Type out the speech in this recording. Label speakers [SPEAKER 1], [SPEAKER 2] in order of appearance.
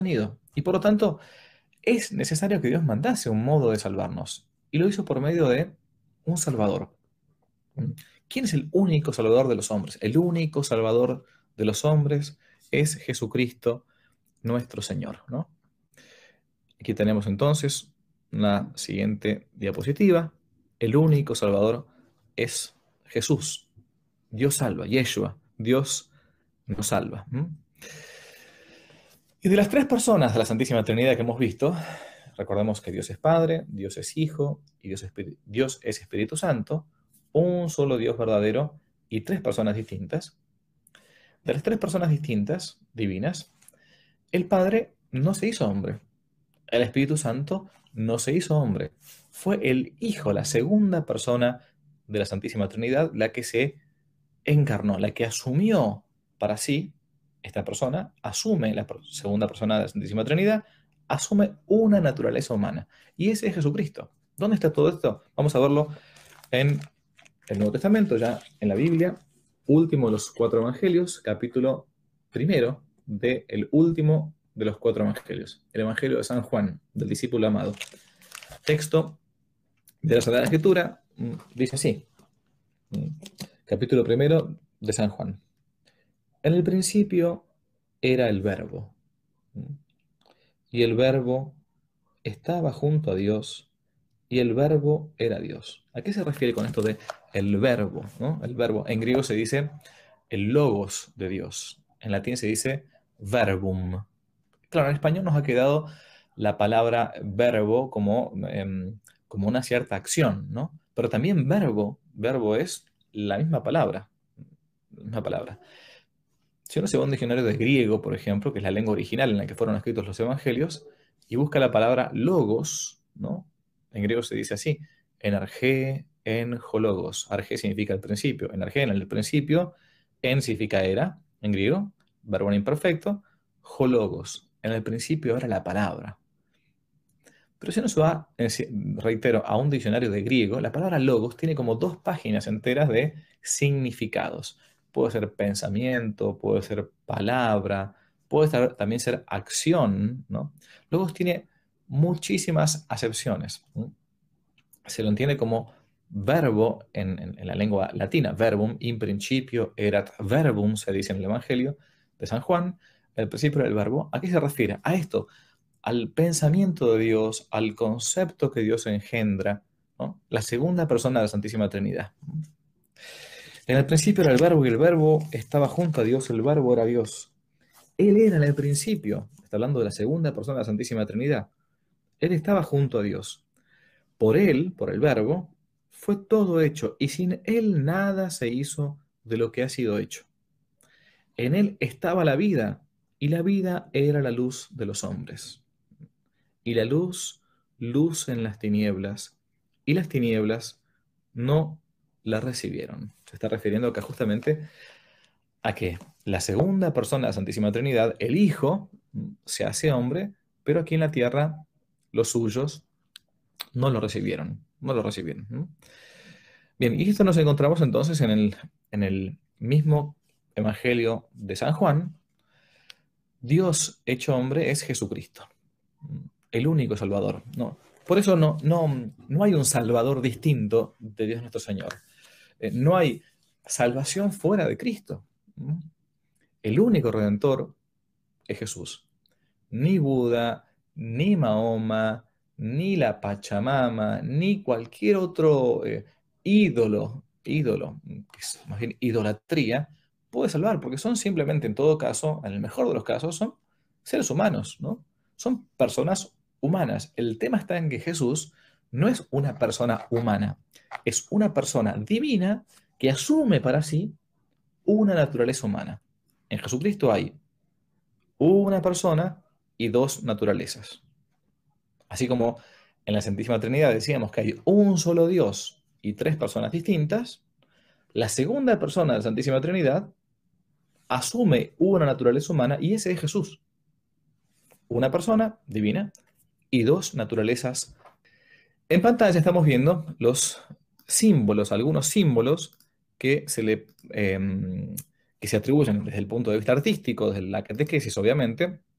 [SPEAKER 1] unido. Y por lo tanto, es necesario que Dios mandase un modo de salvarnos. Y lo hizo por medio de un Salvador. ¿Quién es el único Salvador de los hombres? El único Salvador de los hombres es Jesucristo, nuestro Señor, ¿no? Aquí tenemos entonces una siguiente diapositiva. El único Salvador es Jesús. Dios salva, Yeshua. Dios nos salva. Y de las tres personas de la Santísima Trinidad que hemos visto, recordemos que Dios es Padre, Dios es Hijo y Dios es Espíritu Santo, un solo Dios verdadero y tres personas distintas. De las tres personas distintas, divinas, el Padre no se hizo hombre, el Espíritu Santo no se hizo hombre. Fue el Hijo, la segunda persona de la Santísima Trinidad, la que se encarnó, la que asumió para sí, esta persona asume, la segunda persona de la Santísima Trinidad, asume una naturaleza humana. Y ese es Jesucristo. ¿Dónde está todo esto? Vamos a verlo en el Nuevo Testamento, ya en la Biblia, último de los cuatro evangelios, capítulo primero del último de los cuatro evangelios, el Evangelio de San Juan, del discípulo amado. Texto de la Sagrada Escritura dice así, capítulo primero de San Juan. En el principio era el Verbo, y el Verbo estaba junto a Dios, y el Verbo era Dios. ¿A qué se refiere con esto de el Verbo, ¿no? El Verbo, en griego se dice el Logos de Dios, en latín se dice verbum. Claro, en español nos ha quedado la palabra verbo como una cierta acción, ¿no? Pero también verbo es la misma palabra. Si uno se va a un diccionario de griego, por ejemplo, que es la lengua original en la que fueron escritos los evangelios, y busca la palabra logos, ¿no? En griego se dice así, en arge, en hologos. Arge significa el principio, en arge, en el principio, en significa era, en griego, verbo imperfecto, hologos, en el principio era la palabra. Pero si uno se va, reitero, a un diccionario de griego, la palabra logos tiene como dos páginas enteras de significados. Puede ser pensamiento, puede ser palabra, también ser acción, ¿no? Logos tiene muchísimas acepciones. Se lo entiende como verbo en la lengua latina, verbum, in principio erat verbum, se dice en el Evangelio de San Juan, el principio del verbo. ¿A qué se refiere? A esto, al pensamiento de Dios, al concepto que Dios engendra, ¿no? La segunda persona de la Santísima Trinidad. En el principio era el verbo y el verbo estaba junto a Dios, el verbo era Dios. Él era en el principio, está hablando de la segunda persona de la Santísima Trinidad. Él estaba junto a Dios. Por él, por el verbo, fue todo hecho y sin él nada se hizo de lo que ha sido hecho. En él estaba la vida y la vida era la luz de los hombres. Y la luz, luz en las tinieblas, y las tinieblas no la recibieron. Se está refiriendo acá justamente a que la segunda persona de la Santísima Trinidad, el Hijo, se hace hombre, pero aquí en la tierra los suyos no lo recibieron, no lo recibieron. Bien, y esto nos encontramos entonces en el mismo Evangelio de San Juan. Dios hecho hombre es Jesucristo, el único Salvador. No, por eso no hay un Salvador distinto de Dios nuestro Señor. No hay salvación fuera de Cristo. El único Redentor es Jesús. Ni Buda, ni Mahoma, ni la Pachamama, ni cualquier otro ídolo, que es más bien idolatría, puede salvar, porque son simplemente, en todo caso, en el mejor de los casos, son seres humanos, ¿no? Son personas humanas. El tema está en que Jesús no es una persona humana, es una persona divina que asume para sí una naturaleza humana. En Jesucristo hay una persona y dos naturalezas. Así como en la Santísima Trinidad decíamos que hay un solo Dios y tres personas distintas, la segunda persona de la Santísima Trinidad asume una naturaleza humana y ese es Jesús. Una persona divina y dos naturalezas. En pantalla estamos viendo los símbolos, algunos símbolos que que se atribuyen desde el punto de vista artístico, desde la catequesis, obviamente,